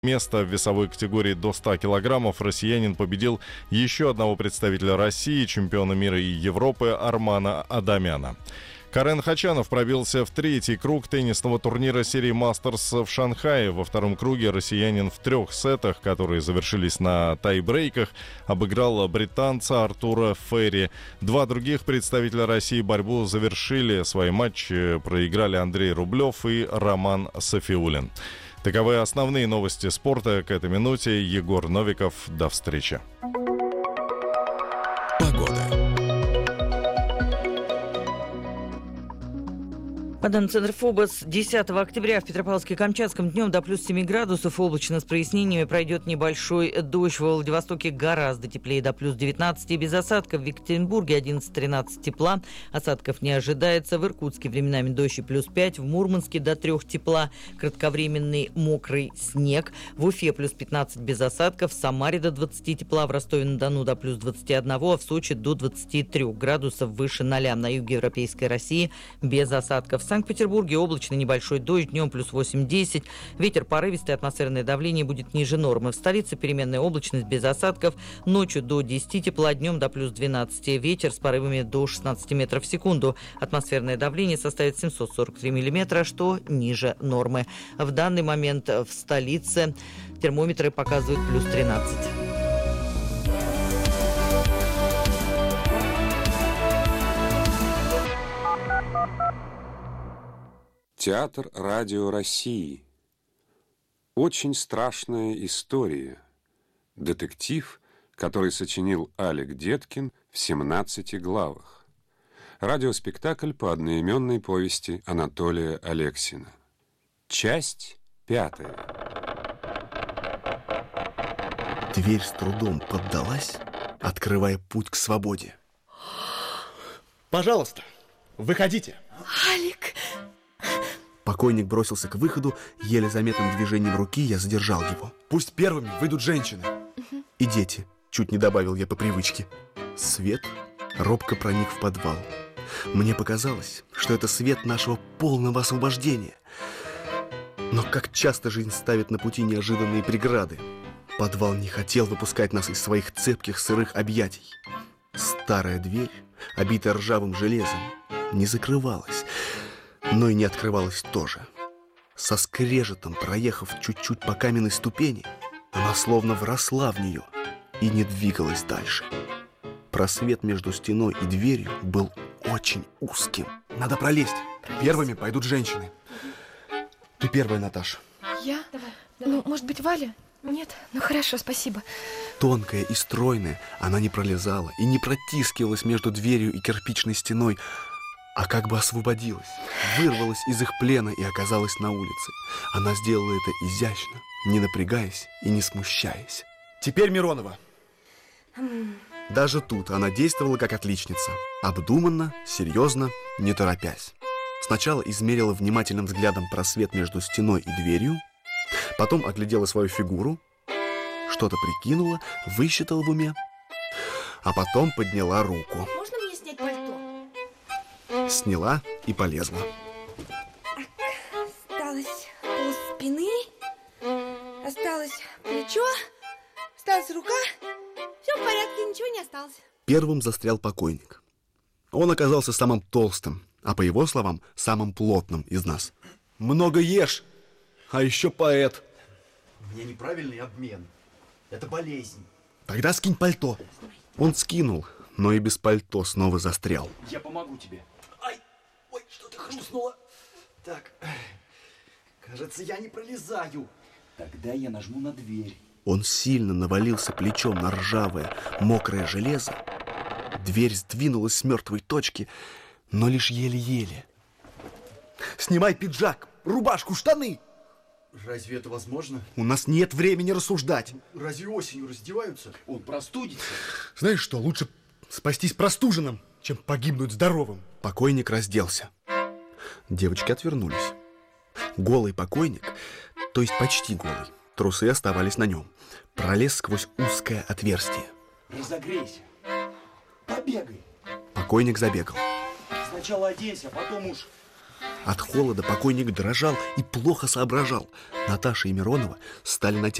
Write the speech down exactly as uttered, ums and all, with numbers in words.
место в весовой категории до ста килограммов россиянин победил еще одного представителя России, чемпиона мира и Европы Армана Адамяна. Карен Хачанов пробился в третий круг теннисного турнира серии «Мастерс» в Шанхае. Во втором круге россиянин в трех сетах, которые завершились на тайбрейках, обыграл британца Артура Ферри. Два других представителя России борьбу завершили. Свои матчи проиграли Андрей Рублев и Роман Сафиуллин. Таковы основные новости спорта к этой минуте. Егор Новиков. До встречи. По данным Центра ФОБОС, десятого октября в Петропавловске-Камчатском днем до плюс семи градусов, облачно с прояснениями, пройдет небольшой дождь. В Владивостоке гораздо теплее, до плюс девятнадцати, без осадков. В Екатеринбурге одиннадцать-тринадцать тепла, осадков не ожидается. В Иркутске временами дождь и плюс пять, в Мурманске до трёх тепла, кратковременный мокрый снег. В Уфе плюс пятнадцать без осадков, в Самаре до двадцати тепла, в Ростове-на-Дону до плюс двадцати одного, а в Сочи до двадцати трёх градусов выше ноля. На юге Европейской России без осадков. В Санкт-Петербурге облачный небольшой дождь, днем плюс восемь-десять. Ветер порывистый, атмосферное давление будет ниже нормы. В столице переменная облачность без осадков. Ночью до десяти тепла, днем до плюс двенадцати. Ветер с порывами до шестнадцати метров в секунду. Атмосферное давление составит семьсот сорок три миллиметра, что ниже нормы. В данный момент в столице термометры показывают плюс тринадцать. Театр радио России. Очень страшная история. Детектив, который сочинил Алек Деткин в семнадцати главах. Радиоспектакль по одноименной повести Анатолия Алексина. Часть пятая. Дверь с трудом поддалась, открывая путь к свободе. Пожалуйста, выходите. Алик! Покойник бросился к выходу, еле заметным движением руки я задержал его. Пусть первыми выйдут женщины. Угу. И дети, чуть не добавил я по привычке. Свет робко проник в подвал. Мне показалось, что это свет нашего полного освобождения. Но как часто жизнь ставит на пути неожиданные преграды. Подвал не хотел выпускать нас из своих цепких сырых объятий. Старая дверь, обитая ржавым железом, не закрывалась, но и не открывалась тоже. Со скрежетом, проехав чуть-чуть по каменной ступени, она словно вросла в нее и не двигалась дальше. Просвет между стеной и дверью был очень узким. Надо пролезть. Пролезть. Первыми пойдут женщины. Ты первая, Наташа. Я? Давай, давай. Ну, может быть, Валя? Нет? Ну, хорошо, спасибо. Тонкая и стройная, она не пролезала и не протискивалась между дверью и кирпичной стеной, а как бы освободилась, вырвалась из их плена и оказалась на улице. Она сделала это изящно, не напрягаясь и не смущаясь. Теперь Миронова. Даже тут она действовала как отличница. Обдуманно, серьезно, не торопясь. Сначала измерила внимательным взглядом просвет между стеной и дверью, потом оглядела свою фигуру, что-то прикинула, высчитала в уме, а потом подняла руку. Можно мне снять пальто? Сняла и полезла. Так, осталось пол спины, осталось плечо, осталась рука. Все в порядке, ничего не осталось. Первым застрял покойник. Он оказался самым толстым, а по его словам, самым плотным из нас. Много ешь, а еще поэт. У меня неправильный обмен. Это болезнь. Тогда скинь пальто. Он скинул, но и без пальто снова застрял. Я помогу тебе. Ай, ой, что-то хрустнуло. Так, кажется, я не пролезаю. Тогда я нажму на дверь. Он сильно навалился плечом на ржавое, мокрое железо. Дверь сдвинулась с мертвой точки, но лишь еле-еле. Снимай пиджак, рубашку, штаны. Разве это возможно? У нас нет времени рассуждать. Разве осенью раздеваются? Он простудится. Знаешь что, лучше спастись простуженным, чем погибнуть здоровым. Покойник разделся. Девочки отвернулись. Голый покойник, то есть почти голый, трусы оставались на нем, пролез сквозь узкое отверстие. Разогрейся. Побегай. Покойник забегал. Сначала оденься, а потом уж От холода покойник дрожал и плохо соображал. Наташа и Миронова стали натягивать